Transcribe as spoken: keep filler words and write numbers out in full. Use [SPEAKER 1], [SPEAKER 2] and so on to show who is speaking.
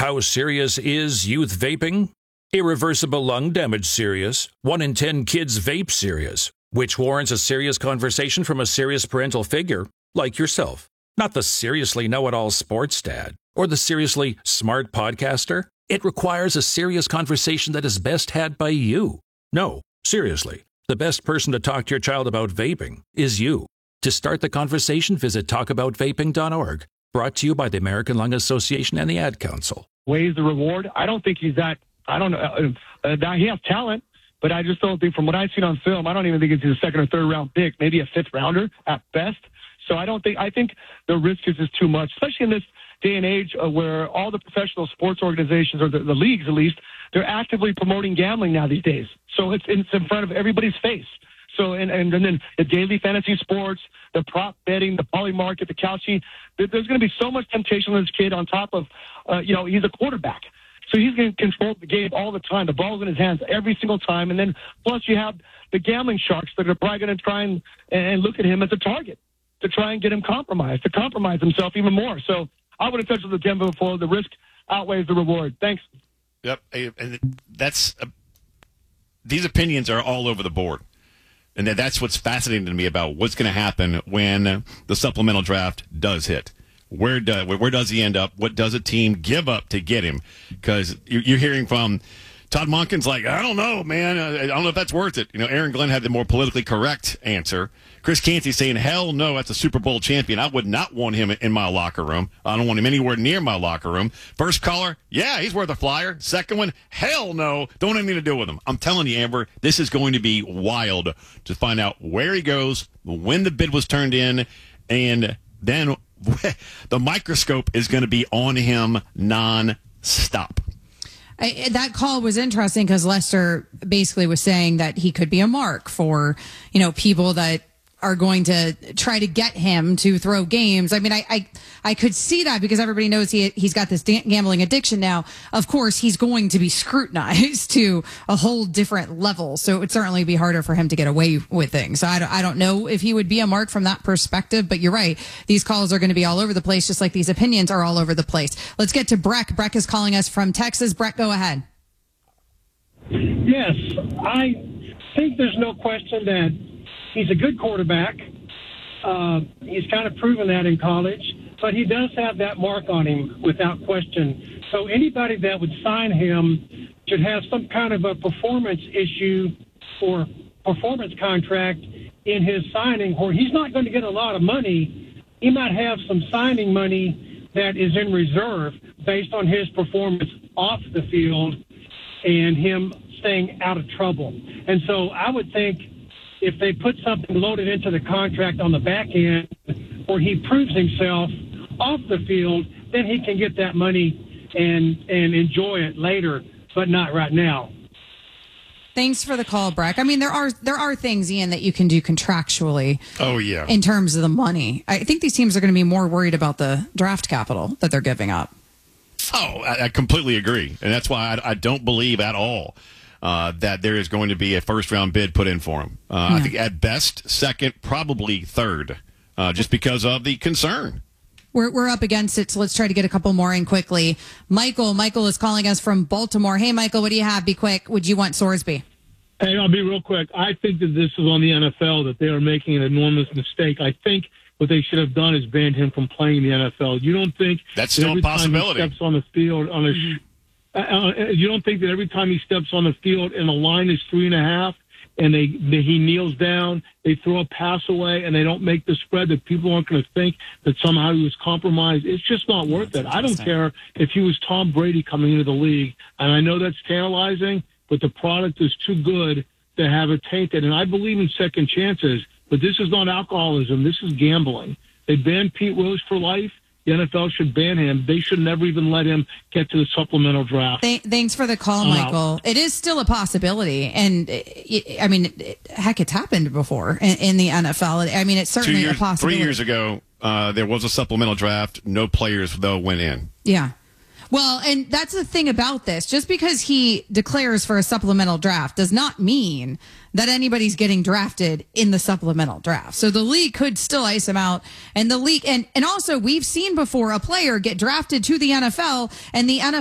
[SPEAKER 1] How serious is youth vaping? Irreversible lung damage serious. One in ten kids vape serious, which warrants a serious conversation from a serious parental figure, like yourself. Not the seriously know-it-all sports dad or the seriously smart podcaster. It requires a serious conversation that is best had by you. No, seriously, the best person to talk to your child about vaping is you. To start the conversation, visit talk about vaping dot org. Brought to you by the American Lung Association and the Ad Council.
[SPEAKER 2] Weighs the reward. I don't think he's that. I don't know. Uh, uh, he has talent, but I just don't think, from what I've seen on film, I don't even think it's a second or third round pick, maybe a fifth rounder at best. So I don't think, I think the risk is just too much, especially in this day and age uh, where all the professional sports organizations, or the, the leagues at least, they're actively promoting gambling now these days. So it's, it's in front of everybody's face. So, and, and, and then the daily fantasy sports, the prop betting, the poly market, the Kalshi, there's going to be so much temptation with this kid on top of, uh, you know, he's a quarterback. So he's going to control the game all the time. The ball's in his hands every single time. And then plus you have the gambling sharks that are probably going to try and, and look at him as a target to try and get him compromised, to compromise himself even more. So I would have touched with the Denver before. The risk outweighs the reward. Thanks.
[SPEAKER 3] Yep. And that's, uh, these opinions are all over the board. And that's what's fascinating to me about what's going to happen when the supplemental draft does hit. Where, do, where does he end up? What does a team give up to get him? Because you're hearing from Todd Monken's like, I don't know, man. I don't know if that's worth it. You know, Aaron Glenn had the more politically correct answer. Chris Canty saying, hell no, that's a Super Bowl champion. I would not want him in my locker room. I don't want him anywhere near my locker room. First caller, yeah, he's worth a flyer. Second one, hell no, don't have anything to do with him. I'm telling you, Amber, this is going to be wild to find out where he goes, when the bid was turned in, and then the microscope is going to be on him non-stop.
[SPEAKER 4] I, that call was interesting because Lester basically was saying that he could be a mark for, you know, people that are going to try to get him to throw games. I mean, I, I, I could see that because everybody knows he, he's got this gambling addiction now. Of course, he's going to be scrutinized to a whole different level. So it would certainly be harder for him to get away with things. So I don't, I don't know if he would be a mark from that perspective, but you're right. These calls are going to be all over the place, just like these opinions are all over the place. Let's get to Breck. Breck is calling us from Texas. Breck, go ahead.
[SPEAKER 5] Yes, I think there's no question that he's a good quarterback. Uh, he's kind of proven that in college, but he does have that mark on him without question. So anybody that would sign him should have some kind of a performance issue or performance contract in his signing where he's not going to get a lot of money. He might have some signing money that is in reserve based on his performance off the field and him staying out of trouble. And so I would think if they put something loaded into the contract on the back end where he proves himself off the field, then he can get that money and and enjoy it later, but not right now.
[SPEAKER 4] Thanks for the call, Breck. I mean, there are there are things, Ian, that you can do contractually.
[SPEAKER 3] Oh, yeah.
[SPEAKER 4] In terms of the money. I think these teams are going to be more worried about the draft capital that they're giving up.
[SPEAKER 3] Oh, I, I completely agree. And that's why I, I don't believe at all Uh, that there is going to be a first-round bid put in for him. Uh, yeah. I think at best, second, probably third, uh, just because of the concern.
[SPEAKER 4] We're we're up against it, so let's try to get a couple more in quickly. Michael, Michael is calling us from Baltimore. Hey, Michael, what do you have? Be quick. Would you want Sorsby?
[SPEAKER 6] Hey, I'll be real quick. I think that this is on the N F L, that they are making an enormous mistake. I think what they should have done is banned him from playing the N F L. You don't think
[SPEAKER 3] that's
[SPEAKER 6] that
[SPEAKER 3] still
[SPEAKER 6] every
[SPEAKER 3] a possibility.
[SPEAKER 6] Time he steps on the field on a mm-hmm. Uh, you don't think that every time he steps on the field and the line is three and a half and they, they he kneels down, they throw a pass away and they don't make the spread, that people aren't going to think that somehow he was compromised? It's just not
[SPEAKER 4] yeah,
[SPEAKER 6] worth it. I don't care if he was Tom Brady coming into the league. And I know that's tantalizing, but the product is too good to have it tainted. And I believe in second chances, but this is not alcoholism. This is gambling. They banned Pete Rose for life. The N F L should ban him. They should never even let him get to the supplemental draft.
[SPEAKER 4] Th- thanks for the call,
[SPEAKER 6] I'm
[SPEAKER 4] Michael.
[SPEAKER 6] out.
[SPEAKER 4] It is still a possibility. And, it, I mean, it, heck, it's happened before in, in the N F L. I mean, it's certainly
[SPEAKER 3] Two years,
[SPEAKER 4] a possibility.
[SPEAKER 3] Three years ago, uh, there was a supplemental draft. No players, though, went in.
[SPEAKER 4] Yeah. Well, and that's the thing about this. Just because he declares for a supplemental draft does not mean that anybody's getting drafted in the supplemental draft. So the league could still ice him out. And the league, and, and also we've seen before a player get drafted to the N F L and the N F L